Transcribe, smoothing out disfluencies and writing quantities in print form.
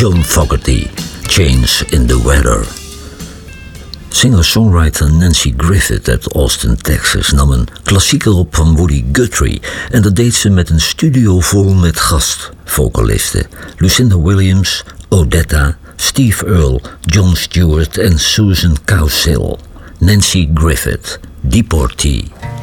John Fogerty, Change in the Weather. Singer-songwriter Nanci Griffith uit Austin, Texas nam een klassieker op van Woody Guthrie en dat deed ze met een studio vol met gastvocalisten. Lucinda Williams, Odetta, Steve Earle, Jon Stewart en Susan Cowsill. Nanci Griffith, Deportee.